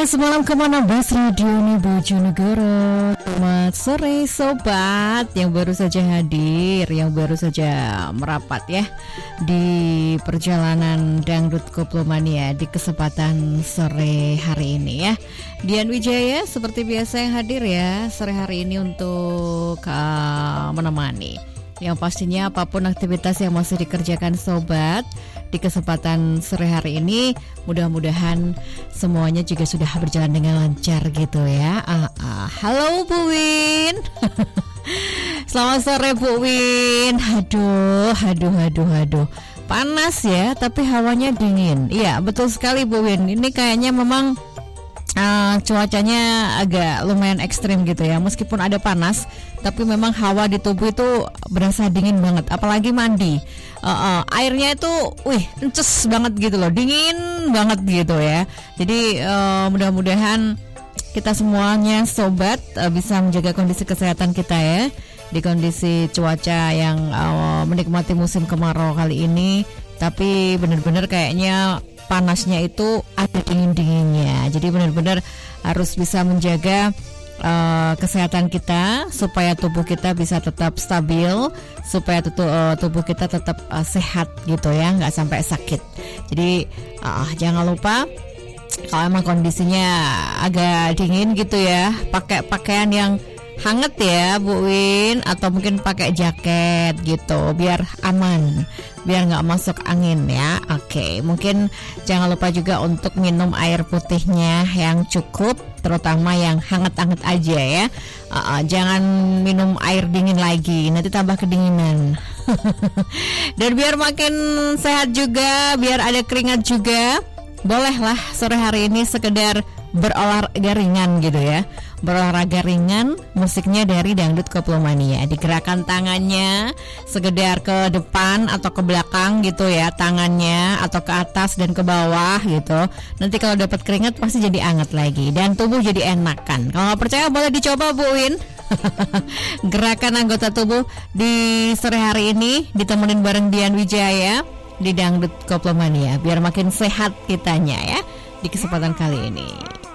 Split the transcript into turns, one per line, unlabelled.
Semalam kemana Bas Radio nih Bojonegoro. Selamat sore sobat yang baru saja hadir, yang baru saja merapat ya di perjalanan Dangdut Koplomania di kesempatan sore hari ini ya. Dian Wijaya seperti biasa yang hadir ya sore hari ini untuk menemani. Yang pastinya apapun aktivitas yang masih dikerjakan sobat di kesempatan sore hari ini, mudah-mudahan semuanya juga sudah berjalan dengan lancar gitu ya. Halo Bu Win. Selamat sore Bu Win. Aduh. Panas ya, tapi hawanya dingin. Iya, betul sekali Bu Win. Ini kayaknya memang cuacanya agak lumayan ekstrim gitu ya. Meskipun ada panas, tapi memang hawa di tubuh itu berasa dingin banget. Apalagi mandi, airnya itu, ences banget gitu loh, dingin banget gitu ya. Jadi mudah-mudahan kita semuanya sobat bisa menjaga kondisi kesehatan kita ya di kondisi cuaca yang menikmati musim kemarau kali ini. Tapi benar-benar kayaknya panasnya itu ada dingin-dinginnya. Jadi benar-benar harus bisa menjaga kesehatan kita supaya tubuh kita bisa tetap stabil, supaya tubuh kita tetap sehat gitu ya, nggak sampai sakit. Jadi jangan lupa kalau emang kondisinya agak dingin gitu ya, pakai pakaian yang hangat ya Bu Win, atau mungkin pakai jaket gitu biar aman, biar nggak masuk angin ya. Oke, mungkin jangan lupa juga untuk minum air putihnya yang cukup, terutama yang hangat-hangat aja ya. Jangan minum air dingin lagi, nanti tambah kedinginan. Dan biar makin sehat juga, biar ada keringat juga, bolehlah sore hari ini sekedar berolahraga ringan gitu ya. Berolahraga ringan, musiknya dari Dangdut Koplomania. Digerakkan tangannya sekedar ke depan atau ke belakang gitu ya, tangannya, atau ke atas dan ke bawah gitu. Nanti kalau dapat keringat pasti jadi hangat lagi dan tubuh jadi enakan. Kalau nggak percaya boleh dicoba Bu Win. Gerakan anggota tubuh di sore hari ini ditemenin bareng Dian Wijaya di Dangdut Koplomania biar makin sehat kitanya ya di kesempatan kali ini.